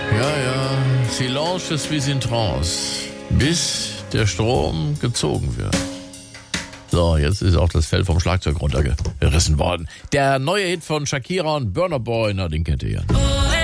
Ja, Silence, je suis in trance, bis der Strom gezogen wird. So, jetzt ist auch das Fell vom Schlagzeug runtergerissen worden. Der neue Hit von Shakira und Burna Boy, na, den kennt ihr ja.